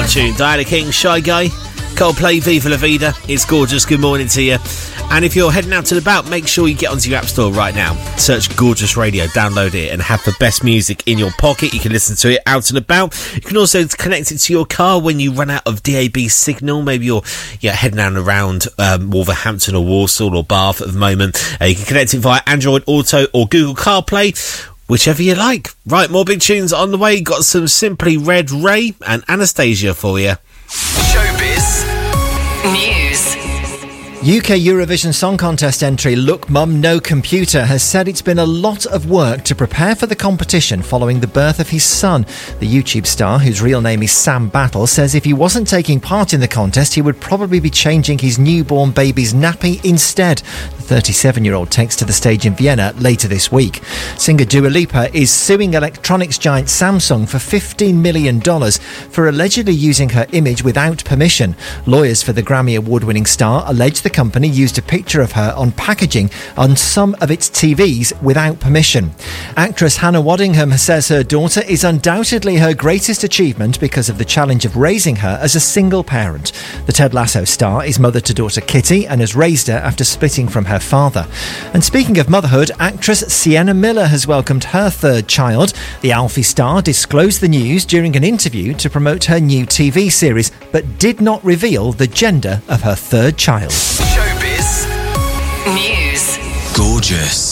tune. Diana King, Shy Guy, Coldplay, Viva La Vida. It's gorgeous. Good morning to you. And if you're heading out and about, make sure you get onto your app store right now. Search Gorgeous Radio, download it, and have the best music in your pocket. You can listen to it out and about. You can also connect it to your car when you run out of DAB signal. Maybe you're heading out and around Wolverhampton or Walsall or Bath at the moment. You can connect it via Android Auto or Google CarPlay, whichever you like. Right, more big tunes on the way. Got some Simply Red Ray and Anastasia for you. Showbiz News. UK Eurovision Song Contest entry Look Mum No Computer has said it's been a lot of work to prepare for the competition following the birth of his son. The YouTube star, whose real name is Sam Battle, says if he wasn't taking part in the contest, he would probably be changing his newborn baby's nappy instead. The 37-year-old takes to the stage in Vienna later this week. Singer Dua Lipa is suing electronics giant Samsung for $15 million for allegedly using her image without permission. Lawyers for the Grammy Award-winning star allege the company used a picture of her on packaging on some of its TVs without permission. Actress Hannah Waddingham says her daughter is undoubtedly her greatest achievement because of the challenge of raising her as a single parent. The Ted Lasso star is mother to daughter Kitty and has raised her after splitting from her father. And speaking of motherhood, actress Sienna Miller has welcomed her third child. The Alfie star disclosed the news during an interview to promote her new TV series, but did not reveal the gender of her third child. Showbiz News. Gorgeous.